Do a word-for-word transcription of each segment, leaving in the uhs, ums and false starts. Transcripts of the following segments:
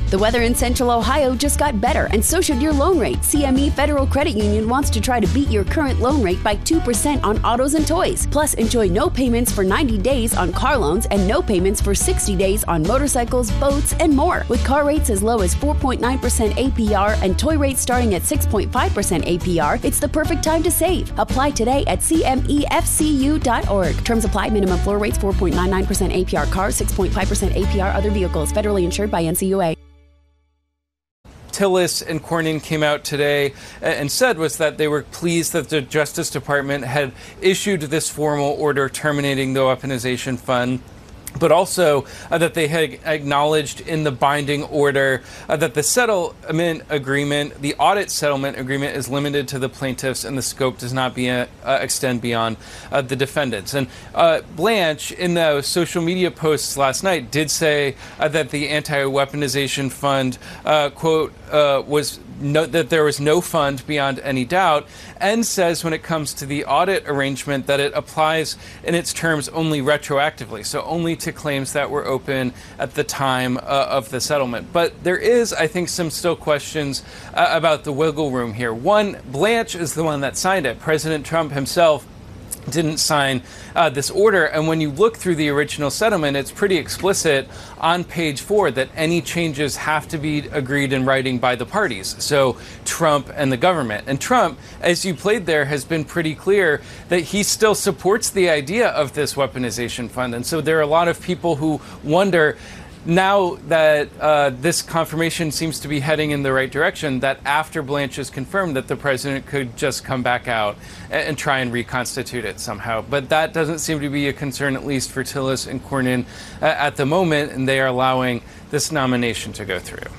The weather in Central Ohio just got better, and so should your loan rate. C M E Federal Credit Union wants to try to beat your current loan rate by two percent on autos and toys. Plus, enjoy no payments for ninety days on car loans and no payments for sixty days on motorcycles, boats, and more. With car rates as low as four point nine percent A P R and toy rates starting at six point five percent A P R, it's the perfect time to save. Apply today at C M E F C U dot org. Terms apply. Minimum floor rates four point nine nine percent A P R cars, six point five percent A P R other vehicles. Federally insured by N C U A. Tillis and Cornyn came out today and said was that they were pleased that the Justice Department had issued this formal order terminating the weaponization fund, but also uh, that they had acknowledged in the binding order uh, that the settlement agreement, the audit settlement agreement, is limited to the plaintiffs and the scope does not be, uh, extend beyond uh, the defendants. And uh, Blanche, in the social media posts last night, did say uh, that the anti-weaponization fund, uh, quote, uh, was no, that there was no fund beyond any doubt, and says when it comes to the audit arrangement that it applies in its terms only retroactively, so only to claims that were open at the time uh, of the settlement. But there is, I think, some still questions uh, about the wiggle room here. One, Blanche is the one that signed it. President Trump himself didn't sign uh, this order. And when you look through the original settlement, it's pretty explicit on page four that any changes have to be agreed in writing by the parties. So Trump and the government. And Trump, as you played there, has been pretty clear that he still supports the idea of this weaponization fund. And so there are a lot of people who wonder, now that uh, this confirmation seems to be heading in the right direction, that after Blanche is confirmed, that the president could just come back out and, and try and reconstitute it somehow. But that doesn't seem to be a concern, at least for Tillis and Cornyn uh, at the moment, and they are allowing this nomination to go through.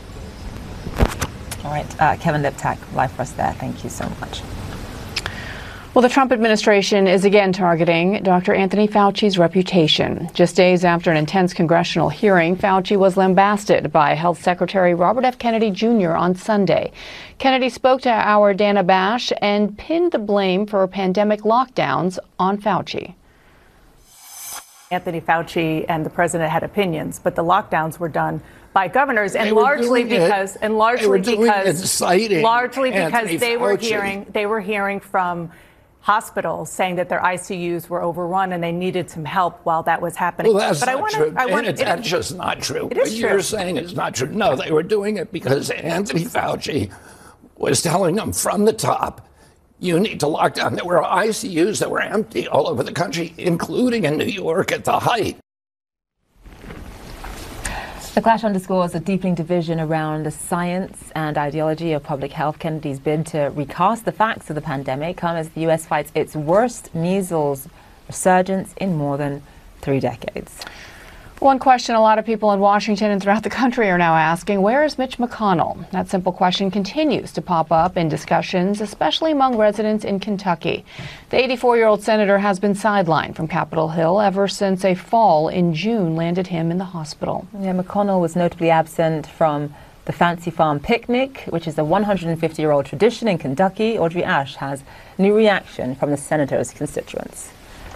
All right, uh, Kevin Liptak, live for us there. Thank you so much. Well, the Trump administration is again targeting Doctor Anthony Fauci's reputation. Just days after an intense congressional hearing, Fauci was lambasted by Health Secretary Robert F. Kennedy Junior on Sunday. Kennedy spoke to our Dana Bash and pinned the blame for pandemic lockdowns on Fauci. Anthony Fauci and the president had opinions, but the lockdowns were done by governors, and largely because, and largely because, largely because they were hearing, they were hearing from hospitals saying that their I C Us were overrun and they needed some help while that was happening. Well, that's but not I wanna, true. I wanna, and it, that's just not true. It is what true. You're saying it's not true. No, they were doing it because Anthony Fauci was telling them from the top, you need to lock down. There were I C Us that were empty all over the country, including in New York at the height. The clash underscores a deepening division around the science and ideology of public health. Kennedy's bid to recast the facts of the pandemic come as the U S fights its worst measles resurgence in more than three decades. One question a lot of people in Washington and throughout the country are now asking, where is Mitch McConnell? That simple question continues to pop up in discussions, especially among residents in Kentucky. The eighty-four-year-old senator has been sidelined from Capitol Hill ever since a fall in June landed him in the hospital. Yeah, McConnell was notably absent from the Fancy Farm Picnic, which is a one hundred fifty-year-old tradition in Kentucky. Audrey Ashe has new reaction from the senator's constituents.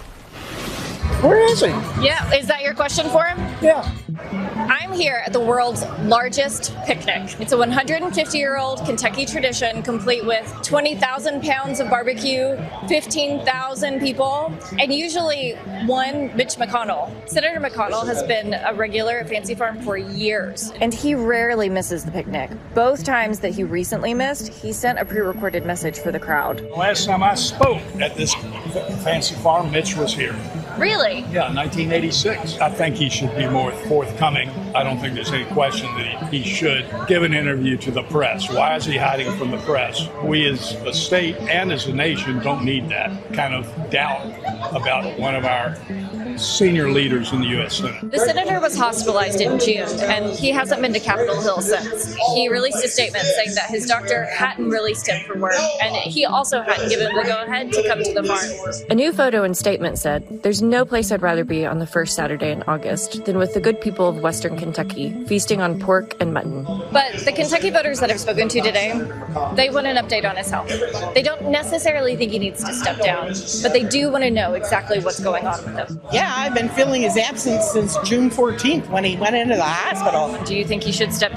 Where is he? Yeah, is that your question for him? Yeah. I'm here at the world's largest picnic. It's a one hundred fifty-year-old Kentucky tradition, complete with twenty thousand pounds of barbecue, fifteen thousand people, and usually one Mitch McConnell. Senator McConnell has been a regular at Fancy Farm for years, and he rarely misses the picnic. Both times that he recently missed, he sent a pre-recorded message for the crowd. Last time I spoke at this Fancy Farm, Mitch was here. Really? Yeah, nineteen eighty-six. I think he should be more forthcoming. I don't think there's any question that he, he should give an interview to the press. Why is he hiding from the press? We as a state and as a nation don't need that kind of doubt about one of our senior leaders in the U S Senate. The senator was hospitalized in June, and he hasn't been to Capitol Hill since. He released a statement saying that his doctor hadn't released him from work, and he also hadn't given the go-ahead to come to the farm. A new photo and statement said, "There's no place I'd rather be on the first Saturday in August than with the good people of Western Kentucky, feasting on pork and mutton." But the Kentucky voters that I've spoken to today, they want an update on his health. They don't necessarily think he needs to step down, but they do want to know exactly what's going on with him. Yeah, I've been feeling his absence since June fourteenth when he went into the hospital. Do you think he should step